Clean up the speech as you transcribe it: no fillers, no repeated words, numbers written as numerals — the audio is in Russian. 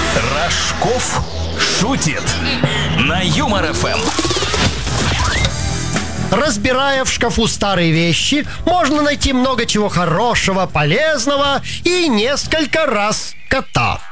Рожков шутит на Юмор ФМ. Разбирая в шкафу старые вещи, можно найти много чего хорошего, полезного и несколько раз кота.